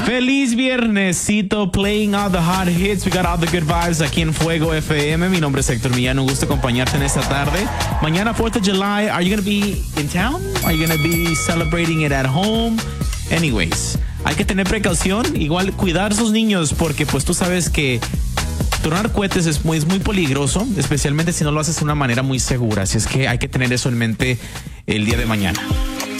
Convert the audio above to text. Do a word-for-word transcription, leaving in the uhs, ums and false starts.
Feliz viernesito, playing all the hot hits. We got all the good vibes aquí en Fuego F M. Mi nombre es Héctor Millán. Un gusto acompañarte en esta tarde. Mañana, fourth of July. Are you going to be in town? Are you going to be celebrating it at home? Anyways, hay que tener precaución. Igual cuidar a sus niños porque pues tú sabes que tronar cohetes es muy, es muy peligroso, especialmente si no lo haces de una manera muy segura. Así es que hay que tener eso en mente el día de mañana.